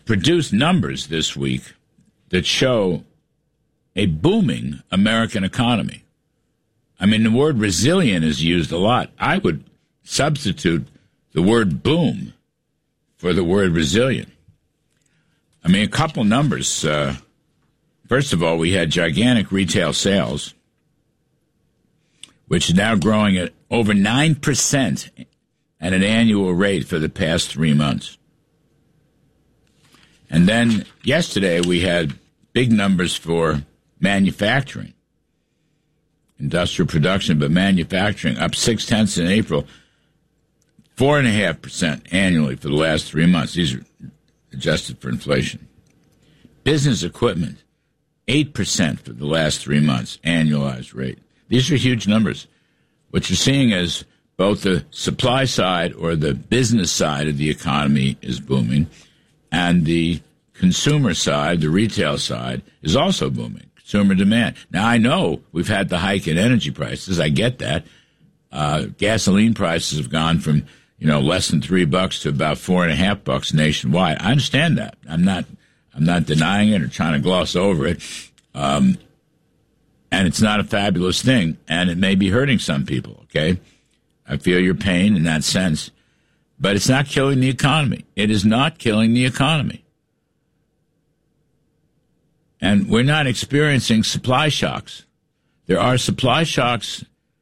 produced numbers this week that show a booming American economy. I mean, the word resilient is used a lot. I would substitute the word boom for the word resilient. I mean, a couple numbers. First of all, we had gigantic retail sales, which is now growing at over 9% at an annual rate for the past 3 months. And then yesterday we had big numbers for manufacturing, industrial production, but manufacturing up 0.6 in April, 4.5% annually for the last 3 months. These are adjusted for inflation. Business equipment, 8% for the last 3 months, annualized rate. These are huge numbers. What you're seeing is both the supply side or the business side of the economy is booming, and the consumer side, the retail side, is also booming. Consumer demand. Now, I know we've had the hike in energy prices. I get that. Gasoline prices have gone from, less than $3 to about $4.50 nationwide. I understand that. I'm not denying it or trying to gloss over it. And it's not a fabulous thing, and it may be hurting some people, okay? I feel your pain in that sense. But it's not killing the economy. It is not killing the economy. And we're not experiencing supply shocks. There are supply shocks,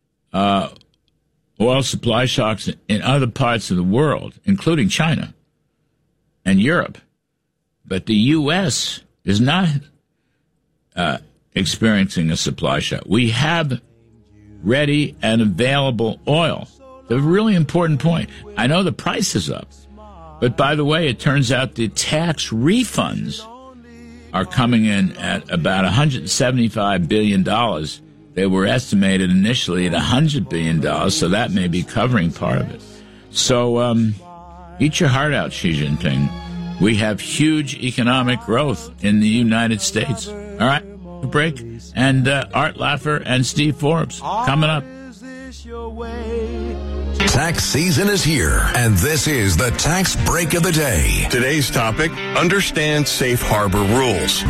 oil supply shocks in other parts of the world, including China and Europe. But the U.S. is not experiencing a supply shock. We have ready and available oil. The really important point. I know the price is up, but by the way, it turns out the tax refunds are coming in at about $175 billion. They were estimated initially at $100 billion, so that may be covering part of it. So eat your heart out, Xi Jinping. We have huge economic growth in the United States. All right, break. And Art Laffer and Steve Forbes coming up. Tax season is here, and this is the Tax Break of the Day. Today's topic, understand safe harbor rules.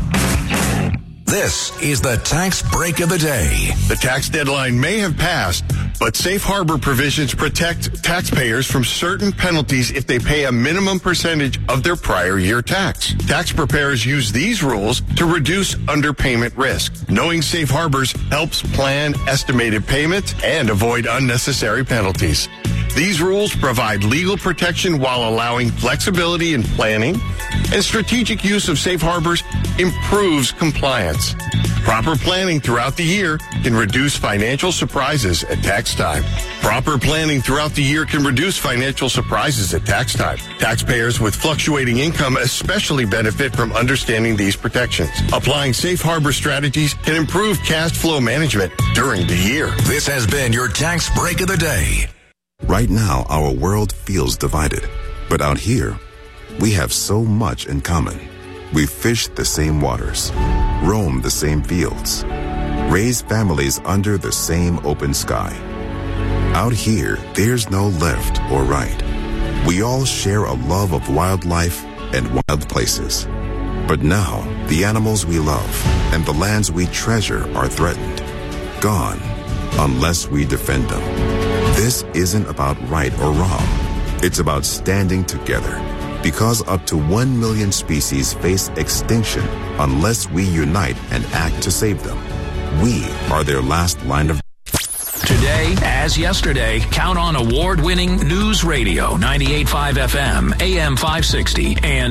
This is the Tax Break of the Day. The tax deadline may have passed, but safe harbor provisions protect taxpayers from certain penalties if they pay a minimum percentage of their prior year tax. Tax preparers use these rules to reduce underpayment risk. Knowing safe harbors helps plan estimated payments and avoid unnecessary penalties. These rules provide legal protection while allowing flexibility in planning, and strategic use of safe harbors improves compliance. Proper planning throughout the year can reduce financial surprises at tax time. Proper planning throughout the year can reduce financial surprises at tax time. Taxpayers with fluctuating income especially benefit from understanding these protections. Applying safe harbor strategies can improve cash flow management during the year. This has been your Tax Break of the Day. Right now, our world feels divided. But out here, we have so much in common. We fish the same waters, roam the same fields, raise families under the same open sky. Out here, there's no left or right. We all share a love of wildlife and wild places. But now, the animals we love and the lands we treasure are threatened, gone, unless we defend them. This isn't about right or wrong. It's about standing together. Because up to 1 million species face extinction unless we unite and act to save them. We are their last line of... Today, as yesterday, count on award-winning News Radio, 98.5 FM, AM 560, and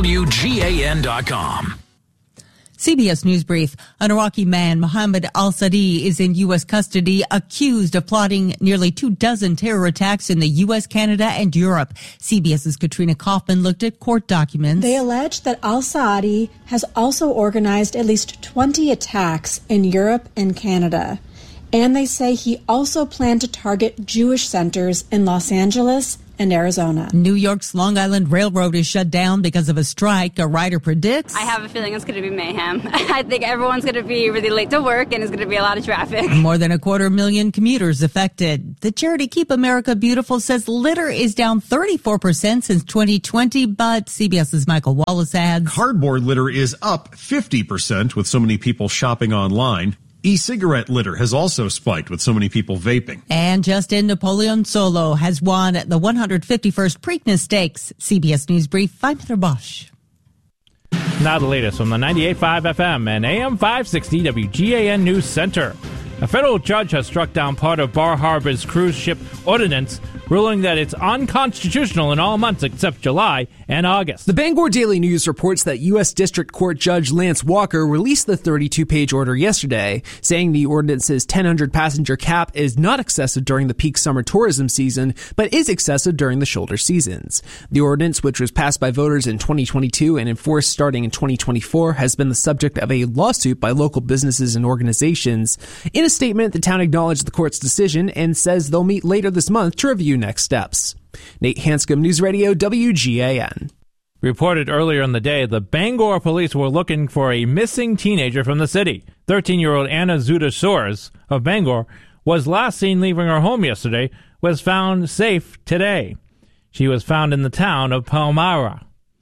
WGAN.com. CBS News Brief. An Iraqi man, Mohammed al-Sadi, is in U.S. custody, accused of plotting nearly 24 terror attacks in the U.S., Canada, and Europe. CBS's Katrina Kaufman looked at court documents. They allege that al-Sadi has also organized at least 20 attacks in Europe and Canada. And they say he also planned to target Jewish centers in Los Angeles and Arizona. New York's Long Island Railroad is shut down because of a strike. A rider predicts, I have a feeling it's going to be mayhem. I think everyone's going to be really late to work and it's going to be a lot of traffic. More than 250,000 commuters affected. The charity Keep America Beautiful says litter is down 34% since 2020, but CBS's Michael Wallace adds, cardboard litter is up 50% with so many people shopping online. E-cigarette litter has also spiked with so many people vaping. And Justin Napoleon Solo has won the 151st Preakness Stakes. CBS News Brief, I'm Heather Bosch. Now the latest from the 98.5 FM and AM 560 WGAN News Center. A federal judge has struck down part of Bar Harbor's cruise ship ordinance, ruling that it's unconstitutional in all months except July and August. The Bangor Daily News reports that U.S. District Court Judge Lance Walker released the 32-page order yesterday, saying the ordinance's 1,000-passenger cap is not excessive during the peak summer tourism season, but is excessive during the shoulder seasons. The ordinance, which was passed by voters in 2022 and enforced starting in 2024, has been the subject of a lawsuit by local businesses and organizations. In a statement, the town acknowledged the court's decision and says they'll meet later this month to review next steps. Nate Hanscom, News Radio, WGAN. Reported earlier in the day, the Bangor police were looking for a missing teenager from the city. 13-year-old Anna Zuda Soares of Bangor was last seen leaving her home yesterday, was found safe today. She was found in the town of Palmyra.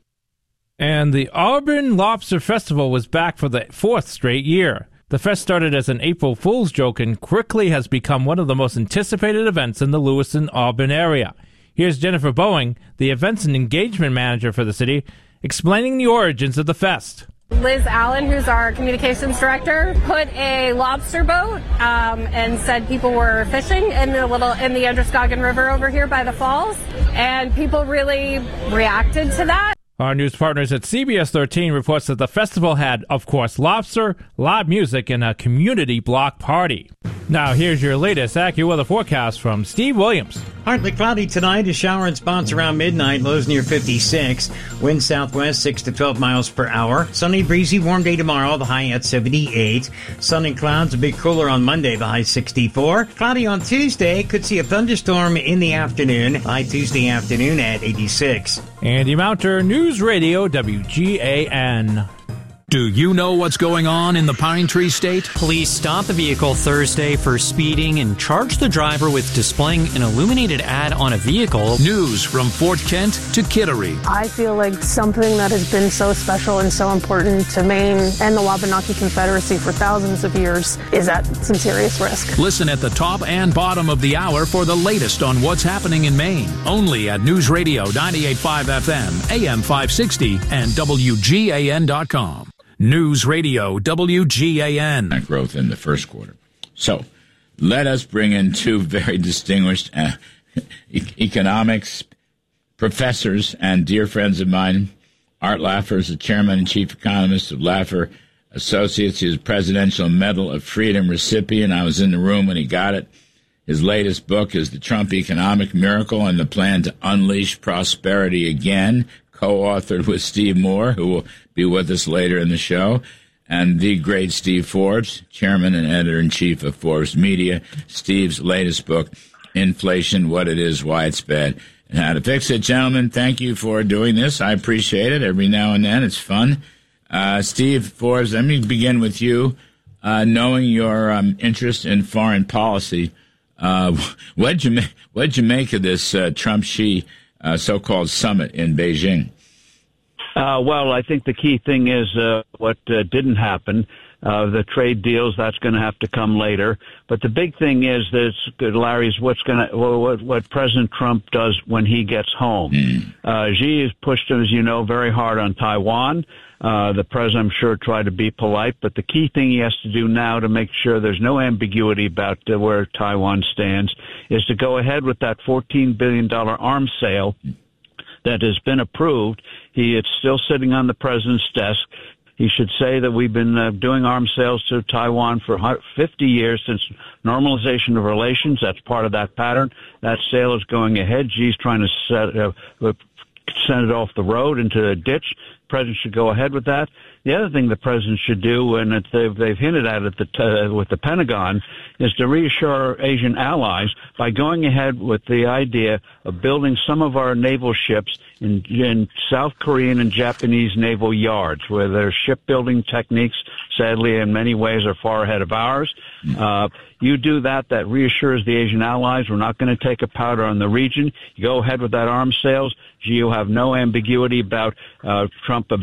And the Auburn Lobster Festival was back for the fourth straight year. The fest started as an April Fool's joke and quickly has become one of the most anticipated events in the Lewiston-Auburn area. Here's Jennifer Boeing, the events and engagement manager for the city, explaining the origins of the fest. Liz Allen, who's our communications director, put a lobster boat and said people were fishing in the Androscoggin River over here by the falls, and people really reacted to that. Our news partners at CBS 13 reports that the festival had, of course, lobster, live music, and a community block party. Now, here's your latest AccuWeather forecast from Steve Williams. Partly cloudy tonight, a shower in spots around midnight, lows near 56. Wind southwest 6 to 12 miles per hour. Sunny, breezy, warm day tomorrow, the high at 78. Sun and clouds, a bit cooler on Monday, the high 64. Cloudy on Tuesday, could see a thunderstorm in the afternoon, high Tuesday afternoon at 86. Andy Mounter, News Radio, WGAN. Do you know what's going on in the Pine Tree State? Police stopped the vehicle Thursday for speeding and charged the driver with displaying an illuminated ad on a vehicle. News from Fort Kent to Kittery. I feel like something that has been so special and so important to Maine and the Wabanaki Confederacy for thousands of years is at some serious risk. Listen at the top and bottom of the hour for the latest on what's happening in Maine. Only at News Radio 98.5 FM, AM 560, and WGAN.com. News Radio, WGAN. Growth in the first quarter. So, let us bring in two very distinguished economics professors and dear friends of mine. Art Laffer is the chairman and chief economist of Laffer Associates. He is a Presidential Medal of Freedom recipient. I was in the room when he got it. His latest book is The Trump Economic Miracle and the Plan to Unleash Prosperity Again, co-authored with Steve Moore, who will be with us later in the show, and the great Steve Forbes, chairman and editor-in-chief of Forbes Media. Steve's latest book, Inflation, What It Is, Why It's Bad, and How to Fix It. Gentlemen, thank you for doing this. I appreciate it. Every now and then, it's fun. Steve Forbes, let me begin with you. Knowing your interest in foreign policy, what'd you make of this Trump-Xi so-called summit in Beijing? Well, I think the key thing is what didn't happen. The trade deals, that's going to have to come later. But the big thing is this, Larry, is what President Trump does when he gets home. Xi has pushed him, as you know, very hard on Taiwan. The president, I'm sure, tried to be polite, but the key thing he has to do now to make sure there's no ambiguity about where Taiwan stands is to go ahead with that $14 billion arms sale that has been approved. It's still sitting on the president's desk. He should say that we've been doing arms sales to Taiwan for 50 years since normalization of relations. That's part of that pattern. That sale is going ahead. Xi's trying to send it off the road into a ditch. The president should go ahead with that. The other thing the president should do, and they've hinted at it with the Pentagon, is to reassure Asian allies by going ahead with the idea of building some of our naval ships in South Korean and Japanese naval yards, where their shipbuilding techniques, sadly, in many ways are far ahead of ours. You do that reassures the Asian allies. We're not going to take a powder on the region. You go ahead with that arms sales. You'll have no ambiguity about Trump